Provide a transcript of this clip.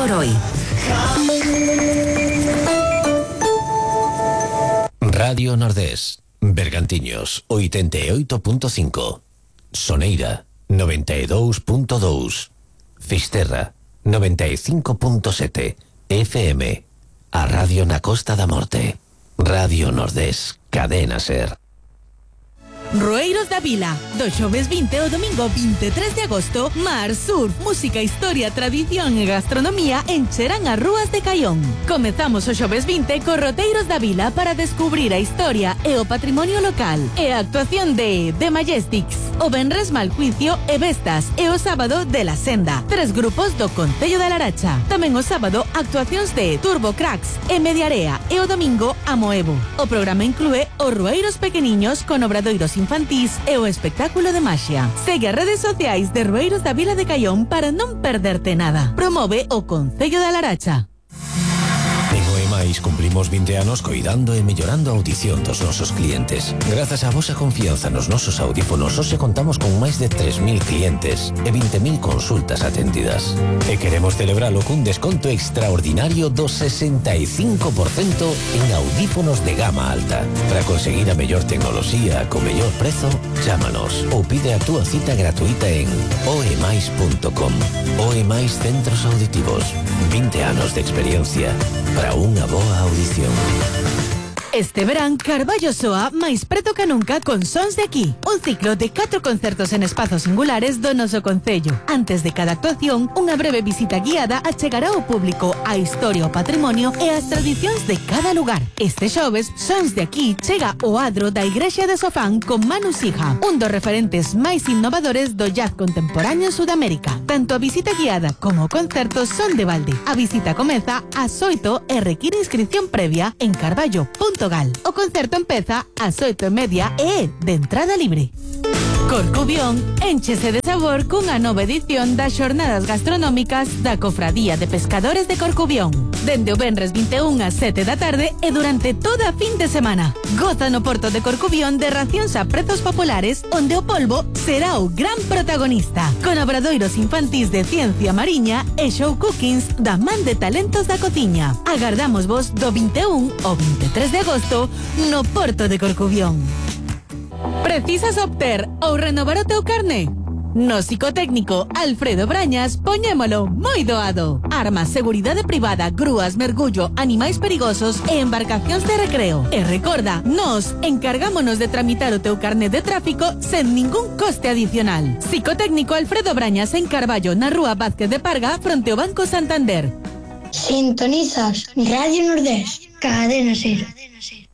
por hoy. Radio Nordés, Bergantiños 88.5, Soneira 92.2, Fisterra 95.7, FM, a Radio na Costa da Morte. Radio Nordés, Cadena Ser. Roeiros da Vila, do xoves 20 ao domingo 23 de agosto, Mar, surf, música, historia, tradición e gastronomía encherán as rúas de Caión. Comezamos o xoves 20 co Roteiros da Vila para descubrir a historia e o patrimonio local e a actuación de The Majestics, o venres Maljuicio e Vestas e o sábado de La Senda, 3 grupos do Concello da Laracha. Tamén o sábado actuacións de Turbo Cracks e Mediarea e o domingo a Moevo. O programa inclúe os Roeiros pequeniños con obradoiros infantís e o espectáculo de maxia. Segue as redes sociais de Roeiros da Vila de Caión para non perderte nada. Promove o Concello da Laracha. En OEMAIS cumplimos 20 anos coidando e mellorando a audición dos nosos clientes. Grazas á vosa confianza nos nosos audífonos, hoxe contamos con máis de 3.000 clientes e 20.000 consultas atendidas. E queremos celebralo cun desconto extraordinario do 65% en audífonos de gama alta. Para conseguir a mellor tecnoloxía co mellor prezo, chámanos ou pide a túa cita gratuita en oemais.com. OEMAIS Centros Auditivos. 20 anos de experiencia para unha boa audición. Este verán, Carballo soa máis preto que nunca con Sons de Aquí, un ciclo de 4 concertos en espazos singulares do noso concello. Antes de cada actuación, unha breve visita guiada achegará ao público a historia, o patrimonio e as tradicións de cada lugar. Este xoves, Sons de Aquí chega ao adro da Igrexa de Sofán con Manu Sija, un dos referentes máis innovadores do jazz contemporáneo en Sudamérica. Tanto a visita guiada como o concerto son de balde. A visita comeza ás 8 e require inscripción previa en carballo.gal. O concerto empeza ás 8:30 e é de entrada libre. Corcubión énchese de sabor cunha nova edición das xornadas gastronómicas da Cofradía de Pescadores de Corcubión. Dende o venres 21 ás 7 da tarde e durante toda a fin de semana. Goza no Porto de Corcubión de racións a prezos populares onde o polvo será o gran protagonista. Con obradoiros infantís de ciencia mariña e show cookings da man de talentos da cociña. Agardamos vos do 21 ao 23 de agosto no Porto de Corcubión. Precisas obter ou renovar o teu carné? No psicotécnico Alfredo Brañas poñémolo moi doado. Armas, seguridade privada, grúas, mergullo, animais perigosos e embarcacións de recreo. E recorda, nos encargámonos de tramitar o teu carné de tráfico sen ningún coste adicional. Psicotécnico Alfredo Brañas en Carballo, na rúa Vázquez de Parga, fronte ao Banco Santander. Sintonizas Radio Nordés, Cadena Ser.